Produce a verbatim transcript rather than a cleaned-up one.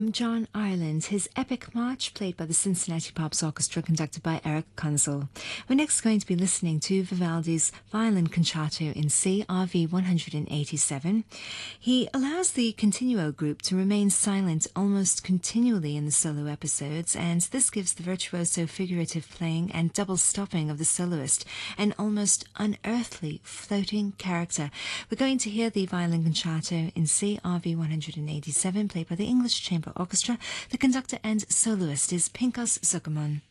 John Ireland, his epic march played by the Cincinnati Pops Orchestra conducted by Eric Kunzel. We're next going to be listening to Vivaldi's Violin Concerto in C, R V one eighty-seven. He allows the continuo group to remain silent almost continually in the solo episodes, and this gives the virtuoso figurative playing and double stopping of the soloist an almost unearthly floating character. We're going to hear the Violin Concerto in C, R V one eighty-seven, played by the English Chamber Orchestra. The conductor and soloist is Pinkos Zukerman.